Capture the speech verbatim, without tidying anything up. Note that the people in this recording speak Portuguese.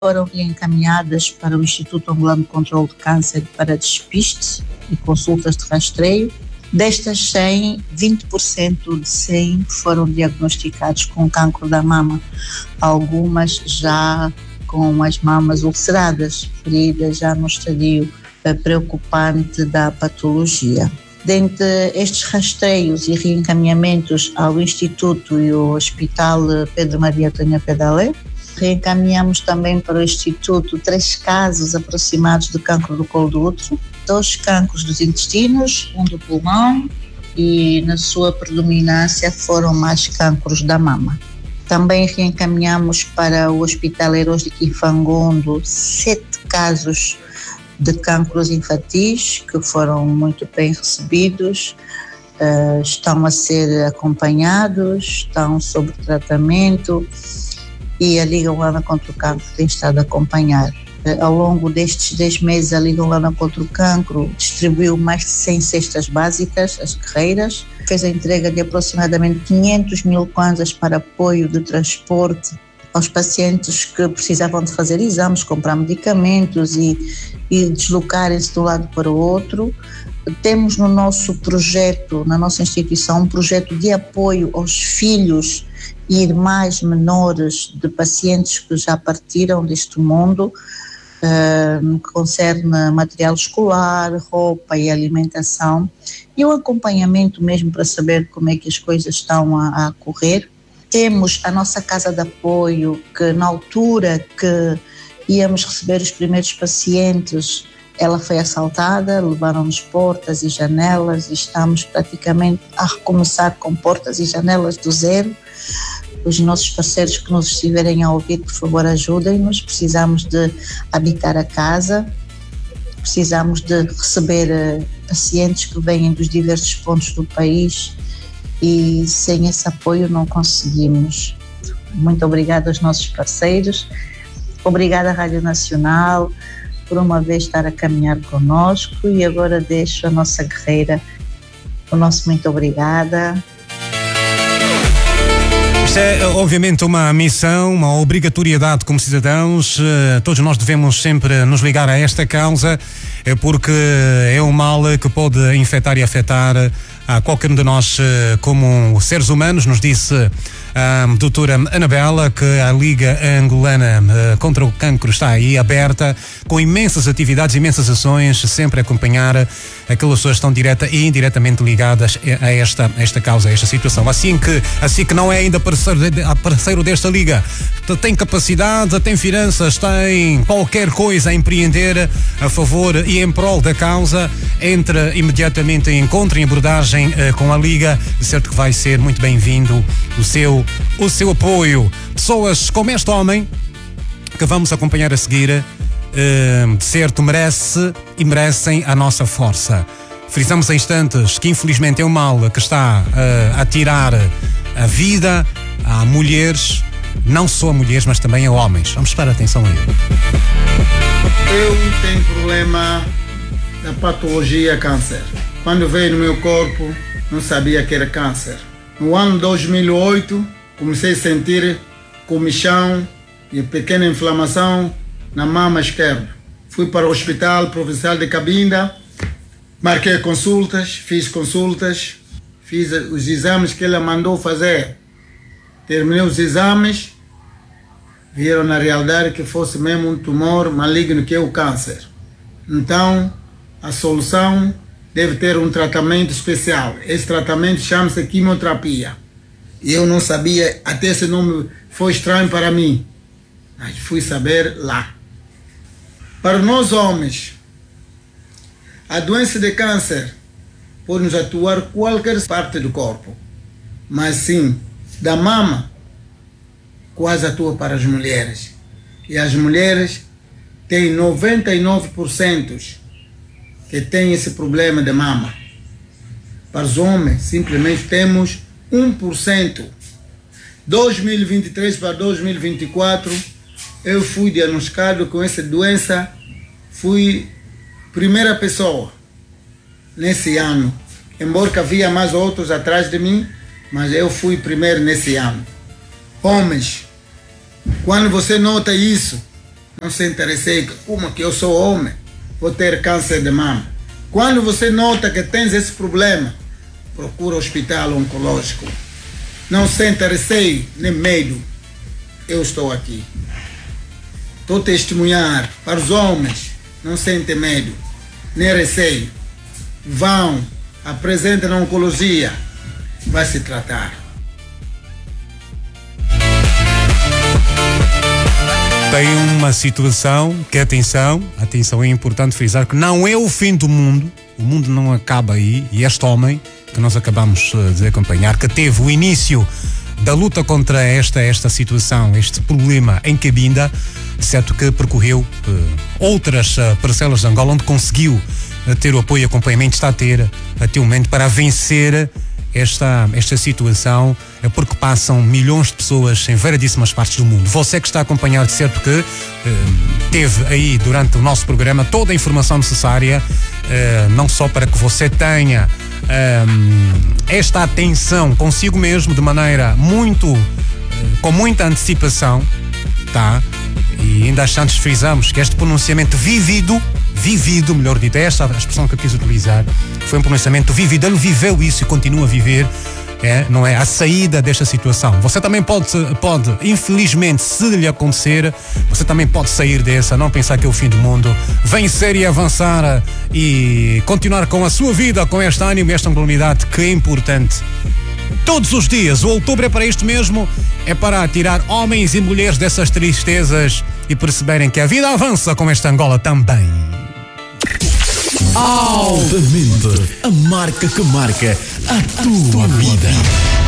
foram reencaminhadas para o Instituto Angolano de Controlo de Câncer para despiste e consultas de rastreio. Destas cem, vinte por cento de cem foram diagnosticados com cancro da mama, algumas já com as mamas ulceradas, feridas já no estadio preocupante da patologia. Dentre estes rastreios e reencaminhamentos ao Instituto e ao Hospital Pedro Maria Tonha Pedalé, reencaminhamos também para o Instituto três casos aproximados de cancro do colo do útero, dois cancros dos intestinos, um do pulmão e, na sua predominância, foram mais cancros da mama. Também reencaminhamos para o Hospital Heróis de Kifangondo sete casos de cancros infantis que foram muito bem recebidos, uh, estão a ser acompanhados, estão sob tratamento e a Liga Angolana contra o Cancro tem estado a acompanhar. Uh, ao longo destes dez meses, a Liga Angolana contra o Cancro distribuiu mais de cem cestas básicas, as guerreiras, fez a entrega de aproximadamente quinhentos mil kwanzas para apoio de transporte aos pacientes que precisavam de fazer exames, comprar medicamentos e, e deslocarem-se de um lado para o outro. Temos no nosso projeto, na nossa instituição, um projeto de apoio aos filhos e irmãs menores de pacientes que já partiram deste mundo, uh, que concerne material escolar, roupa e alimentação, e o acompanhamento mesmo para saber como é que as coisas estão a, a correr. Temos a nossa casa de apoio, que na altura que íamos receber os primeiros pacientes, ela foi assaltada, levaram-nos portas e janelas e estamos praticamente a recomeçar com portas e janelas do zero. Os nossos parceiros que nos estiverem a ouvir, por favor, ajudem-nos. Precisamos de habitar a casa, precisamos de receber uh, pacientes que vêm dos diversos pontos do país e sem esse apoio não conseguimos. Muito obrigada aos nossos parceiros, obrigada à Rádio Nacional por uma vez estar a caminhar conosco, e agora deixo a nossa guerreira o nosso muito obrigada. Isto é, obviamente, uma missão, uma obrigatoriedade como cidadãos. Todos nós devemos sempre nos ligar a esta causa, porque é um mal que pode infectar e afetar a qualquer um de nós como seres humanos. Nos disse a doutora Anabela que a Liga Angolana contra o Cancro está aí aberta, com imensas atividades, imensas ações, sempre a acompanhar aquelas pessoas que estão direta e indiretamente ligadas a esta, a esta causa, a esta situação. Assim que, assim que não é ainda parceiro, parceiro desta Liga, tem capacidade, tem finanças, tem qualquer coisa a empreender a favor e em prol da causa, entre imediatamente em encontro, em abordagem uh, com a Liga, certo que vai ser muito bem-vindo o seu, o seu apoio. Pessoas como este homem que vamos acompanhar a seguir, uh, de certo merece e merecem a nossa força. Frisamos em instantes que infelizmente é um mal que está uh, a tirar a vida a mulheres, não só a mulheres, mas também a homens. Vamos prestar atenção aí. Eu tenho problema da patologia câncer. Quando veio no meu corpo, não sabia que era câncer. No ano dois mil e oito, comecei a sentir comichão e pequena inflamação na mama esquerda. Fui para o Hospital Provincial de Cabinda, marquei consultas, fiz consultas, fiz os exames que ela mandou fazer. Terminei os exames, viram na realidade que fosse mesmo um tumor maligno, que é o câncer. Então, a solução deve ter um tratamento especial. Esse tratamento chama-se quimioterapia. E eu não sabia, até esse nome foi estranho para mim. Mas fui saber lá. Para nós homens, a doença de câncer pode nos atuar em qualquer parte do corpo. Mas sim, da mama, quase atua para as mulheres. E as mulheres têm noventa e nove por cento que têm esse problema de mama. Para os homens, simplesmente temos um por cento. dois mil e vinte e três para dois mil e vinte e quatro, eu fui diagnosticado com essa doença, fui primeira pessoa nesse ano. Embora que havia mais outros atrás de mim, mas eu fui primeiro nesse ano. Homens, quando você nota isso, Não se interessei como que eu sou homem, vou ter câncer de mama. Quando você nota que tens esse problema, procura hospital oncológico. Não se interessei nem medo. Eu estou aqui. Estou a testemunhar para os homens, não sentem medo, nem receio. Vão, apresentem na oncologia, vai se tratar. Tem uma situação que, atenção, atenção, é importante frisar que não é o fim do mundo, o mundo não acaba aí, e este homem que nós acabamos de acompanhar, que teve o início da luta contra esta, esta situação, este problema em Cabinda, certo que percorreu uh, outras uh, parcelas de Angola onde conseguiu uh, ter o apoio e acompanhamento, está a ter até o momento para vencer esta, esta situação, é porque passam milhões de pessoas em variedíssimas partes do mundo. Você que está a acompanhar, de certo que uh, teve aí durante o nosso programa toda a informação necessária, uh, não só para que você tenha um, esta atenção consigo mesmo de maneira muito, uh, com muita antecipação, tá? E ainda antes frisamos que este pronunciamento vivido, vivido, melhor dito, é esta a expressão que eu quis utilizar, foi um pronunciamento vivido, ele viveu isso e continua a viver, é, não é? A saída desta situação. Você também pode, pode, infelizmente, se lhe acontecer, você também pode sair dessa, não pensar que é o fim do mundo, vencer e avançar e continuar com a sua vida, com este ânimo e esta unidade que é importante. Todos os dias, o outubro é para isto mesmo, é para tirar homens e mulheres dessas tristezas e perceberem que a vida avança com esta Angola também. Altamente, a marca que marca a tua vida.